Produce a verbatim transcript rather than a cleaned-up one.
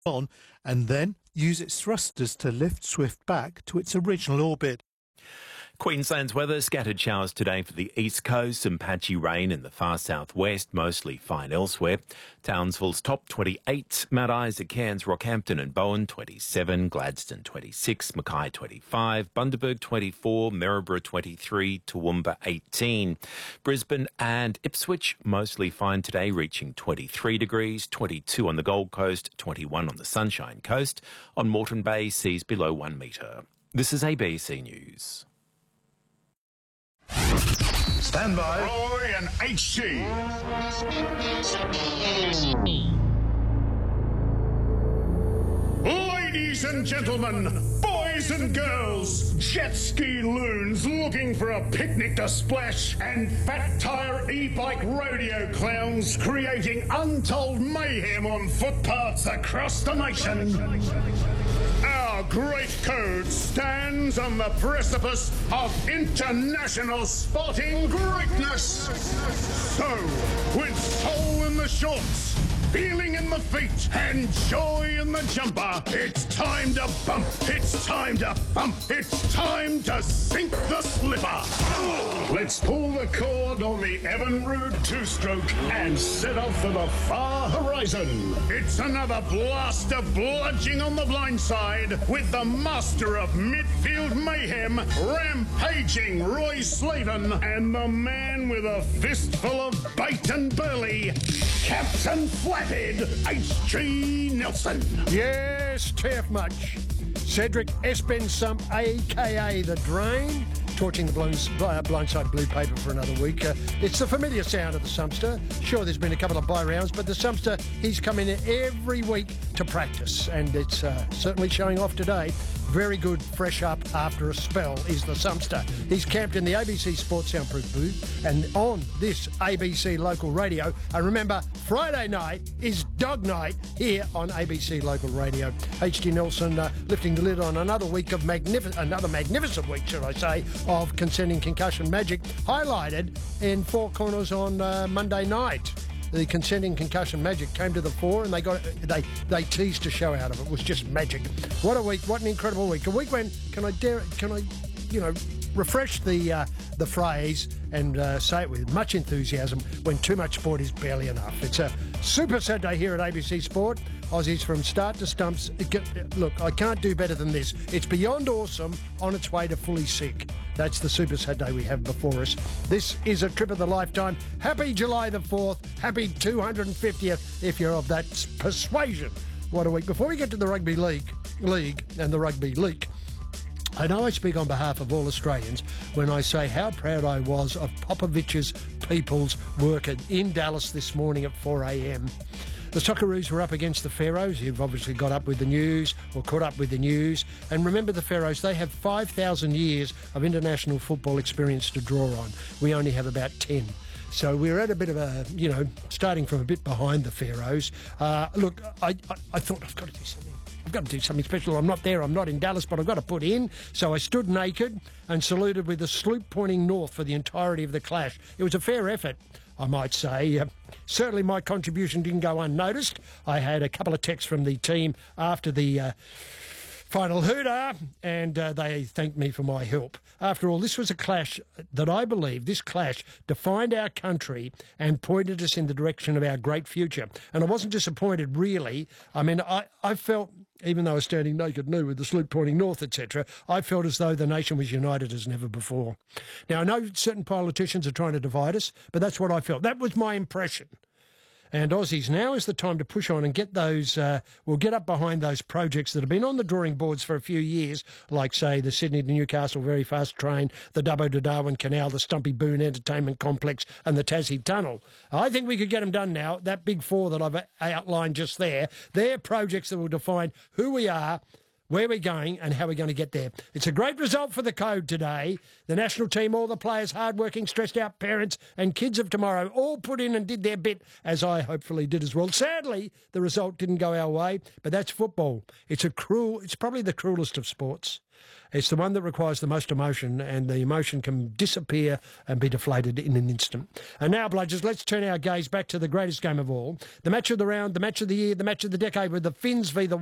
on and then use its thrusters to lift Swift back to its original orbit. Queensland's weather, scattered showers today for the east coast, some patchy rain in the far southwest, mostly fine elsewhere. Townsville's top twenty-eight, Mount Isa, Cairns, Rockhampton and Bowen twenty-seven, Gladstone twenty-six, Mackay twenty-five, Bundaberg twenty-four, Maryborough twenty-three, Toowoomba eighteen. Brisbane and Ipswich mostly fine today, reaching twenty-three degrees, twenty-two on the Gold Coast, twenty-one on the Sunshine Coast. On Moreton Bay, seas below one metre. This is A B C News. Stand by. Roy and H C. Ladies and gentlemen, boys and girls, jet ski loons looking for a picnic to splash, and fat tire e-bike rodeo clowns creating untold mayhem on footpaths across the nation. Our great code stands on the precipice of international sporting greatness. So, with soul in the shorts, feeling in the feet, and joy in the jumper, it's time to bump, it's time to bump, it's time to sink the slipper. Let's pull the cord on the Evinrude two-stroke and set off for the far horizon. It's another blast of bludging on the blind side with the master of midfield mayhem, rampaging Roy Slaven, and the man with a fistful of bait and burley, Captain Flathead H G Nelson. Yes, turf much. Cedric Espensump, a k a. The Drain, torching the blind, uh, blindside blue paper for another week. Uh, it's the familiar sound of the Sumpster. Sure, there's been a couple of bye rounds, but the Sumpster, he's come in every week to practice, and it's uh, certainly showing off today. Very good, fresh up after a spell is the Sumpster. He's camped in the A B C Sports Soundproof booth and on this A B C local radio. And remember, Friday night is dog night here on A B C local radio. H D Nelson uh, lifting the lid on another week of magnificent, another magnificent week, should I say, of Consenting Concussion Magic, highlighted in Four Corners on uh, Monday night. The Consenting Concussion Magic came to the fore, and they got they they teased a show out of it. It was just magic. What a week! What an incredible week! A week when can I dare can I, you know, refresh the uh, the phrase and uh, say it with much enthusiasm. When too much sport is barely enough. It's a super Saturday here at A B C Sport. Aussies from start to stumps. Look, I can't do better than this. It's beyond awesome, on its way to fully sick. That's the Super Saturday we have before us. This is a trip of the lifetime. Happy July the fourth. Happy two hundred fiftieth if you're of that persuasion. What a week. Before we get to the Rugby League, League and the Rugby League, I know I speak on behalf of all Australians when I say how proud I was of Popovich's people's work in Dallas this morning at four a m. The Socceroos were up against the Pharaohs. You've obviously got up with the news or caught up with the news. And remember the Pharaohs, they have five thousand years of international football experience to draw on. We only have about ten. So we're at a bit of a, you know, starting from a bit behind the Pharaohs. Uh, look, I, I, I thought I've got to do something. I've got to do something special. I'm not there, I'm not in Dallas, but I've got to put in. So I stood naked and saluted with a salute pointing north for the entirety of the clash. It was a fair effort, I might say. Uh, certainly my contribution didn't go unnoticed. I had a couple of texts from the team after the uh, final hooter, and uh, they thanked me for my help. After all, this was a clash that I believe, this clash defined our country and pointed us in the direction of our great future. And I wasn't disappointed, really. I mean, I, I felt, even though I was standing naked nude with the salute pointing north, et cetera, I felt as though the nation was united as never before. Now, I know certain politicians are trying to divide us, but that's what I felt. That was my impression. And Aussies, now is the time to push on and get those, uh, we'll get up behind those projects that have been on the drawing boards for a few years, like, say, the Sydney to Newcastle Very Fast Train, the Dubbo to Darwin Canal, the Stumpy Boone Entertainment Complex, and the Tassie Tunnel. I think we could get them done now. That big four that I've outlined just there, they're projects that will define who we are, where we're going and how we're going to get there. It's a great result for the Code today. The national team, all the players, hard-working, stressed-out parents and kids of tomorrow all put in and did their bit, as I hopefully did as well. Sadly, the result didn't go our way, but that's football. It's a cruel, it's probably the cruelest of sports. It's the one that requires the most emotion, and the emotion can disappear and be deflated in an instant. And now, Bludgers, let's turn our gaze back to the greatest game of all, the match of the round, the match of the year, the match of the decade with the Finns v the